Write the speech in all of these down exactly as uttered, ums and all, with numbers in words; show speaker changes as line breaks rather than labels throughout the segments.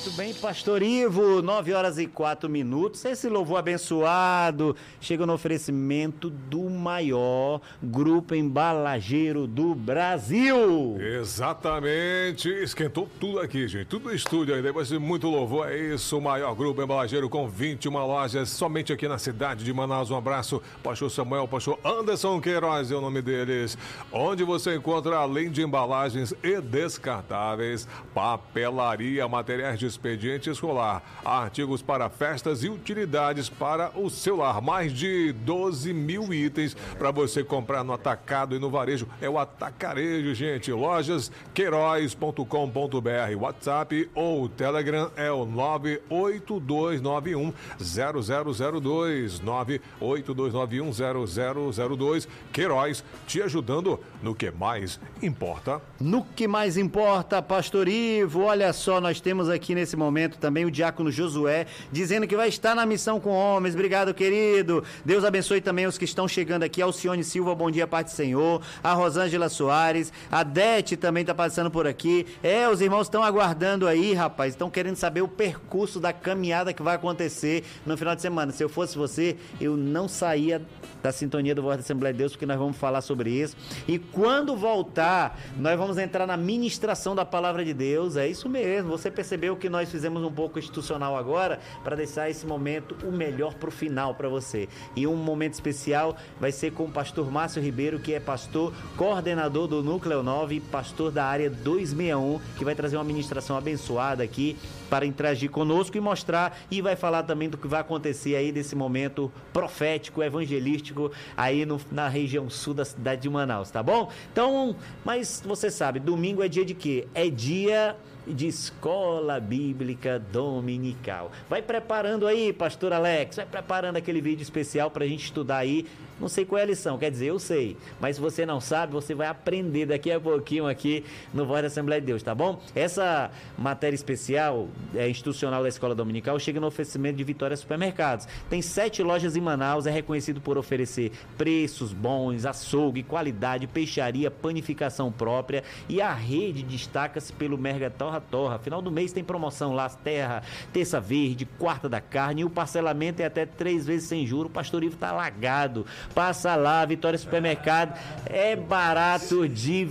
Muito bem, Pastor Ivo, nove horas e quatro minutos. Esse louvor abençoado chega no oferecimento do maior grupo embalageiro do Brasil.
Exatamente, esquentou tudo aqui, gente, tudo no estúdio aí, depois de muito louvor, é isso, o maior grupo embalageiro com vinte e uma lojas, somente aqui na cidade de Manaus. Um abraço, Pastor Samuel, Pastor Anderson Queiroz é o nome deles, onde você encontra, além de embalagens e descartáveis, papelaria, materiais de expediente escolar, artigos para festas e utilidades para o seu lar. Mais de doze mil itens para você comprar no atacado e no varejo. É o atacarejo, gente. Lojas queiroz ponto com ponto br. WhatsApp ou Telegram é o nove oito dois nove um zero zero zero dois. nove oito dois nove um zero zero zero dois. Queiroz, te ajudando no que mais importa.
No que mais importa, Pastor Ivo, olha só, nós temos aqui nesse momento também o diácono Josué, dizendo que vai estar na missão com homens. Obrigado, querido. Deus abençoe também os que estão chegando aqui. Alcione Silva, bom dia, Pai do Senhor. A Rosângela Soares, a Dete também está passando por aqui. É, os irmãos estão aguardando aí, rapaz, estão querendo saber o percurso da caminhada que vai acontecer no final de semana. Se eu fosse você, eu não saía da sintonia do Voz da Assembleia de Deus, porque nós vamos falar sobre isso. E quando voltar, nós vamos entrar na ministração da Palavra de Deus. É isso mesmo, você percebeu que nós fizemos um pouco institucional agora, para deixar esse momento o melhor para o final para você. E um momento especial vai ser com o pastor Márcio Ribeiro, que é pastor, coordenador do Núcleo nove, pastor da área duzentos e sessenta e um, que vai trazer uma ministração abençoada aqui para interagir conosco e mostrar, e vai falar também do que vai acontecer aí desse momento profético, evangelístico, aí no, na região sul da cidade de Manaus, tá bom? Então, mas você sabe, domingo é dia de quê? É dia de escola bíblica dominical. Vai preparando aí, pastor Alex, vai preparando aquele vídeo especial para a gente estudar aí. Não sei qual é a lição, quer dizer, eu sei, mas se você não sabe, você vai aprender daqui a pouquinho aqui no Voz da Assembleia de Deus, tá bom? Essa matéria especial, é, institucional da escola dominical, chega no oferecimento de Vitória Supermercados. Tem sete lojas em Manaus, é reconhecido por oferecer preços bons, açougue, qualidade, peixaria, panificação própria, e a rede destaca-se pelo Merga Torra Torra. Final do mês tem promoção lá, terra, terça verde, quarta da carne, e o parcelamento é até três vezes sem juros. O Pastor Ivo tá lagado. Passa lá, Vitória Supermercado, é barato de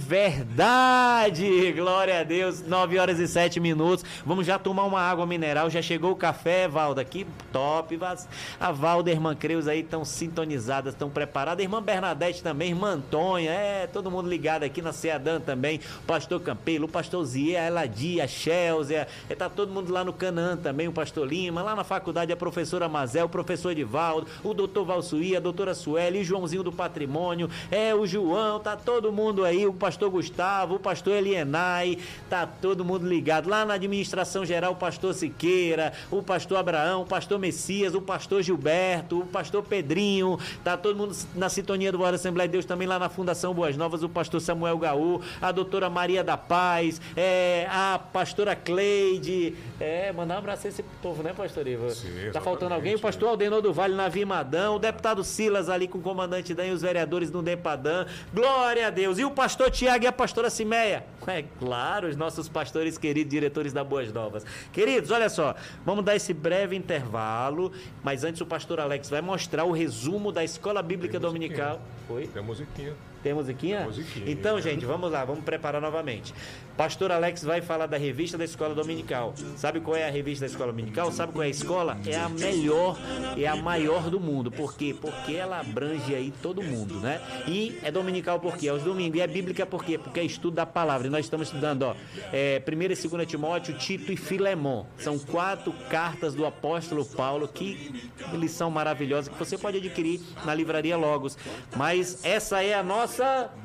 verdade. Glória a Deus. Nove horas e sete minutos. Vamos já tomar uma água mineral. Já chegou o café, Valda, aqui, top. A Valda e a irmã Creus aí estão sintonizadas, estão preparadas. A irmã Bernadette também, irmã Antônia, é, todo mundo ligado aqui na Ceadã também. O pastor Campelo, o pastor Zier, a Eladia, a Chelsea, é, tá todo mundo lá no Canaã também, o pastor Lima, lá na faculdade a professora Mazel, o professor Edivaldo, o doutor Valsuí, a doutora Sueli, o Joãozinho do Patrimônio, é, o João, tá todo mundo aí, o pastor Gustavo, o pastor Elienay, tá todo mundo ligado. Lá na administração geral, o pastor Siqueira, o pastor Abraão, o pastor Messias, o pastor Gilberto, o pastor Pedrinho, tá todo mundo na sintonia do Voz da Assembleia de Deus, também lá na Fundação Boas Novas, o pastor Samuel Gaú, a doutora Maria da Paz, é, a pastora Cleide, é, mandar um abraço a esse povo, né, pastor Ivo? Sim, tá faltando alguém? O pastor Aldenor do Vale na Vimadão, o deputado Silas ali com o comandante Dan e os vereadores no Dempadã, glória a Deus, e o pastor Tiago e a pastora Cimeia, é claro, os nossos pastores queridos, diretores da Boas Novas. Queridos, olha só, vamos dar esse breve intervalo, mas antes o pastor Alex vai mostrar o resumo da Escola Bíblica Tem Dominical. Oi?
Tem musiquinha.
Tem musiquinha?
Tem musiquinha.
Então, gente, vamos lá, vamos preparar novamente. Pastor Alex vai falar da revista da Escola Dominical. Sabe qual é a revista da Escola Dominical? Sabe qual é a escola? É a melhor, é a maior do mundo. Por quê? Porque ela abrange aí todo mundo, né? E é dominical por quê? É aos domingos. E é bíblica por quê? Porque é estudo da palavra. E nós estamos estudando, ó, é, primeira e segunda Timóteo, Tito e Filemon. São quatro cartas do apóstolo Paulo. Que lição maravilhosa que você pode adquirir na livraria Logos. Mas essa é a nossa